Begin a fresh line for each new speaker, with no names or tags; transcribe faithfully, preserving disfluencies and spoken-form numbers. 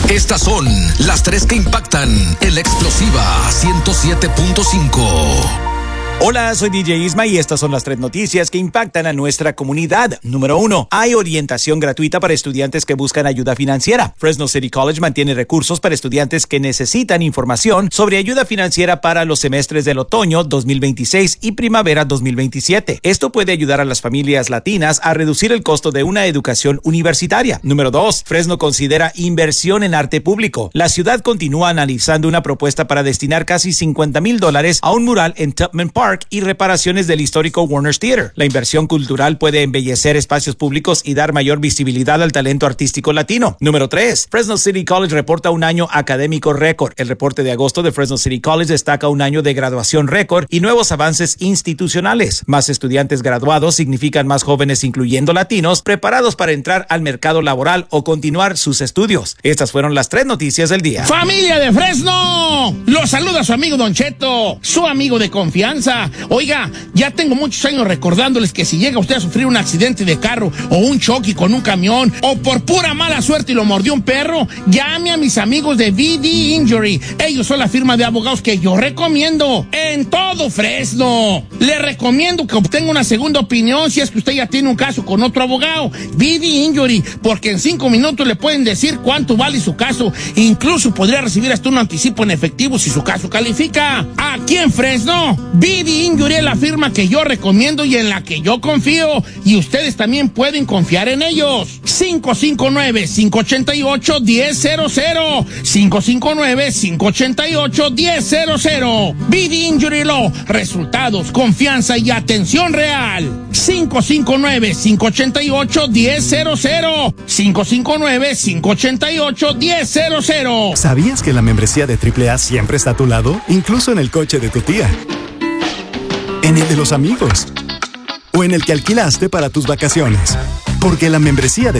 Estas son las tres que impactan en la explosiva ciento siete punto cinco.
Hola, soy D J Isma y estas son las tres noticias que impactan a nuestra comunidad. Número uno, hay orientación gratuita para estudiantes que buscan ayuda financiera. Fresno City College mantiene recursos para estudiantes que necesitan información sobre ayuda financiera para los semestres del otoño dos mil veintiséis y primavera dos mil veintisiete. Esto puede ayudar a las familias latinas a reducir el costo de una educación universitaria. Número dos, Fresno considera inversión en arte público. La ciudad continúa analizando una propuesta para destinar casi cincuenta mil dólares a un mural en Tubman Park y reparaciones del histórico Warner's Theater. La inversión cultural puede embellecer espacios públicos y dar mayor visibilidad al talento artístico latino. Número tres. Fresno City College reporta un año académico récord. El reporte de agosto de Fresno City College destaca un año de graduación récord y nuevos avances institucionales. Más estudiantes graduados significan más jóvenes, incluyendo latinos, preparados para entrar al mercado laboral o continuar sus estudios. Estas fueron las tres noticias del día.
¡Familia de Fresno! Los saluda su amigo Don Cheto, su amigo de confianza. Oiga, ya tengo muchos años recordándoles que si llega usted a sufrir un accidente de carro o un choque con un camión o por pura mala suerte y lo mordió un perro, llame a mis amigos de V D Injury. Ellos son la firma de abogados que yo recomiendo en todo Fresno. Le recomiendo que obtenga una segunda opinión si es que usted ya tiene un caso con otro abogado. V D Injury, porque en cinco minutos le pueden decir cuánto vale su caso. Incluso podría recibir hasta un anticipo en efectivo si su caso califica. Aquí en Fresno, V D Injury es la firma que yo recomiendo y en la que yo confío. Y ustedes también pueden confiar en ellos. cinco cinco nueve, cinco ocho ocho, uno cero cero cero. cinco cinco nueve, cinco ocho ocho, uno cero cero cero. V D Injury Law. Resultados, confianza y atención real. cinco cinco nueve, cinco ocho ocho, uno cero cero cero. cinco cinco nueve, cinco ocho ocho, uno cero cero cero.
¿Sabías que la membresía de triple A siempre está a tu lado? Incluso en el coche de tu tía. En el de los amigos. O en el que alquilaste para tus vacaciones. Porque la membresía de